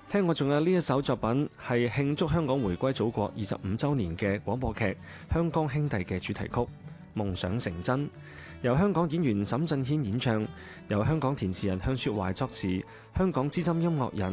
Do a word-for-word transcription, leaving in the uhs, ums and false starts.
聽我仲有呢一首作品，係慶祝香港回歸祖國二十五週年嘅廣播劇《香江兄弟》嘅主題曲《夢想成真》，由香港演員沈震軒演唱，由香港填詞人向雪懷作詞，香港資深音樂人